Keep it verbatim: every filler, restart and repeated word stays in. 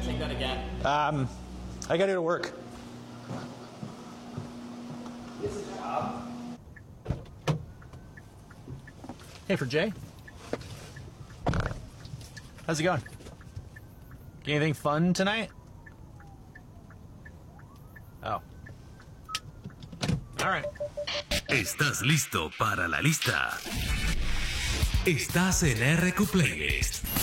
take that again. Um, I gotta go to work. This is a job. Hey, for Jay. How's it going? Anything fun tonight? Oh. All right. ¿Estás listo para la lista? Estás en R Q Playlist.